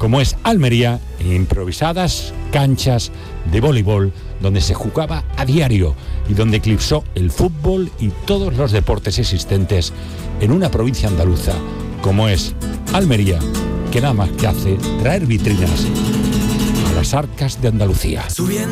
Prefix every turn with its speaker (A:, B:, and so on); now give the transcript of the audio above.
A: como es Almería, improvisadas canchas de voleibol donde se jugaba a diario y donde eclipsó el fútbol y todos los deportes existentes en una provincia andaluza como es Almería, que nada más que hace traer vitrinas a las arcas de Andalucía.